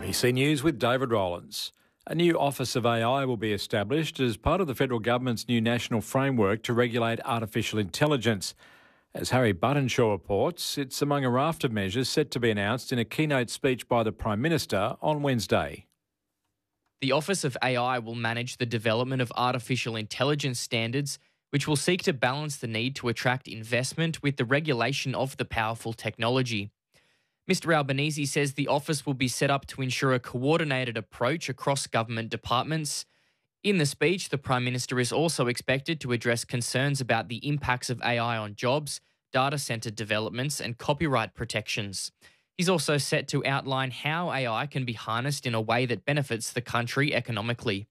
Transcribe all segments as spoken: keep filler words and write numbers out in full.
A B C News with David Rowlands. A new Office of A I will be established as part of the federal government's new national framework to regulate artificial intelligence. As Harry Buttenshaw reports, it's among a raft of measures set to be announced in a keynote speech by the Prime Minister on Wednesday. The Office of A I will manage the development of artificial intelligence standards, which will seek to balance the need to attract investment with the regulation of the powerful technology. Mister Albanese says the office will be set up to ensure a coordinated approach across government departments. In the speech, the Prime Minister is also expected to address concerns about the impacts of A I on jobs, data centre developments and copyright protections. He's also set to outline how A I can be harnessed in a way that benefits the country economically.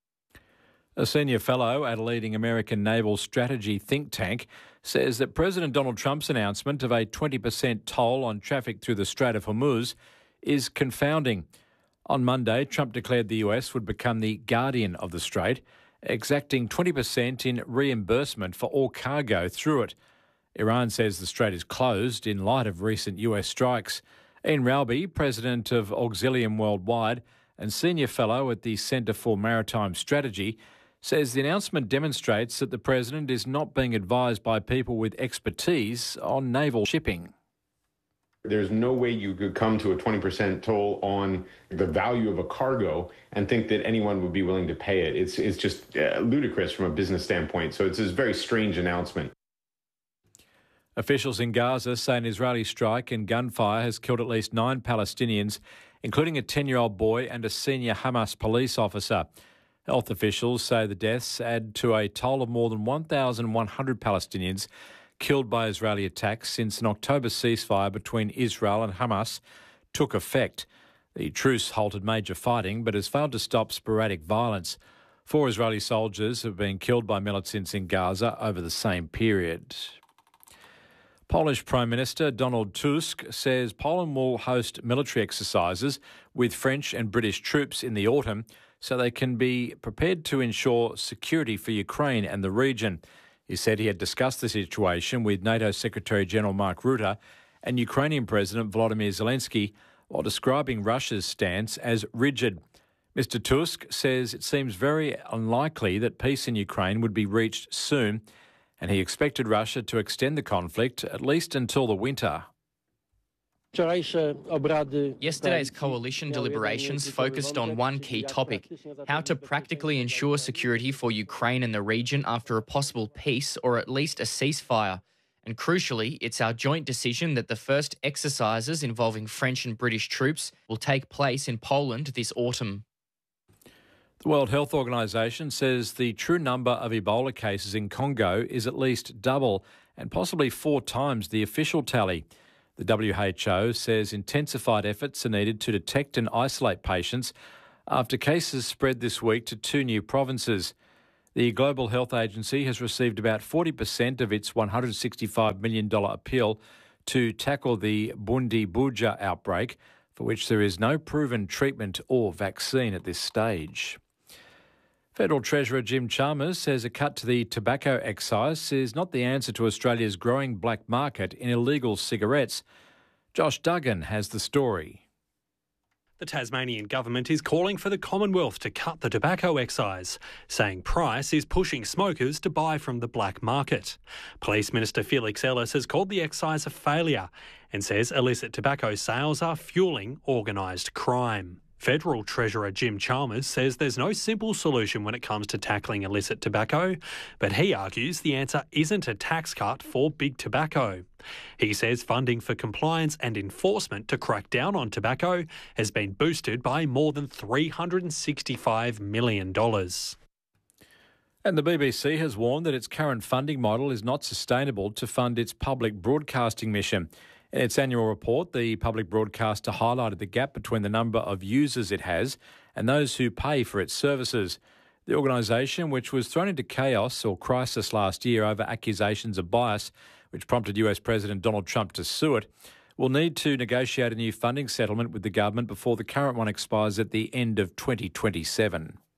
A senior fellow at a leading American naval strategy think tank says that President Donald Trump's announcement of a twenty percent toll on traffic through the Strait of Hormuz is confounding. On Monday, Trump declared the U S would become the guardian of the strait, exacting twenty percent in reimbursement for all cargo through it. Iran says the strait is closed in light of recent U S strikes. Ian Ralby, president of Auxilium Worldwide and senior fellow at the Centre for Maritime Strategy, says the announcement demonstrates that the president is not being advised by people with expertise on naval shipping. There's no way you could come to a twenty percent toll on the value of a cargo and think that anyone would be willing to pay it. It's, it's just uh, ludicrous from a business standpoint. So it's a very strange announcement. Officials in Gaza say an Israeli strike and gunfire has killed at least nine Palestinians, including a ten-year-old boy and a senior Hamas police officer. Health officials say the deaths add to a toll of more than one thousand one hundred Palestinians killed by Israeli attacks since an October ceasefire between Israel and Hamas took effect. The truce halted major fighting but has failed to stop sporadic violence. Four Israeli soldiers have been killed by militants in Gaza over the same period. Polish Prime Minister Donald Tusk says Poland will host military exercises with French and British troops in the autumn so they can be prepared to ensure security for Ukraine and the region. He said he had discussed the situation with NATO Secretary-General Mark Rutte and Ukrainian President Volodymyr Zelensky while describing Russia's stance as rigid. Mister Tusk says it seems very unlikely that peace in Ukraine would be reached soon, and he expected Russia to extend the conflict at least until the winter. Yesterday's coalition deliberations focused on one key topic: how to practically ensure security for Ukraine and the region after a possible peace or at least a ceasefire. And crucially, it's our joint decision that the first exercises involving French and British troops will take place in Poland this autumn. The World Health Organization says the true number of Ebola cases in Congo is at least double and possibly four times the official tally. The W H O says intensified efforts are needed to detect and isolate patients after cases spread this week to two new provinces. The Global Health Agency has received about forty percent of its one hundred sixty-five million dollars appeal to tackle the Bundi-Buja outbreak, for which there is no proven treatment or vaccine at this stage. Federal Treasurer Jim Chalmers says a cut to the tobacco excise is not the answer to Australia's growing black market in illegal cigarettes. Josh Duggan has the story. The Tasmanian government is calling for the Commonwealth to cut the tobacco excise, saying Price is pushing smokers to buy from the black market. Police Minister Felix Ellis has called the excise a failure and says illicit tobacco sales are fuelling organised crime. Federal Treasurer Jim Chalmers says there's no simple solution when it comes to tackling illicit tobacco, but he argues the answer isn't a tax cut for big tobacco. He says funding for compliance and enforcement to crack down on tobacco has been boosted by more than three hundred sixty-five million dollars. And the B B C has warned that its current funding model is not sustainable to fund its public broadcasting mission. In its annual report, the public broadcaster highlighted the gap between the number of users it has and those who pay for its services. The organisation, which was thrown into chaos or crisis last year over accusations of bias, which prompted U S President Donald Trump to sue it, will need to negotiate a new funding settlement with the government before the current one expires at the end of twenty twenty-seven.